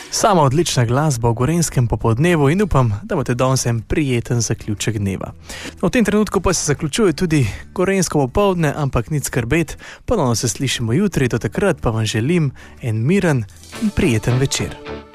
Sama odlična glasba v Gorenjskem popoldnevu in upam, da boste danes en prijeten zaključek dneva. No, v tem trenutku pa se zaključuje tudi Gorenjsko popoldne, ampak nič skrbeti, ponovno se slišimo jutri, do takrat pa vam želim en miren in prijeten večer.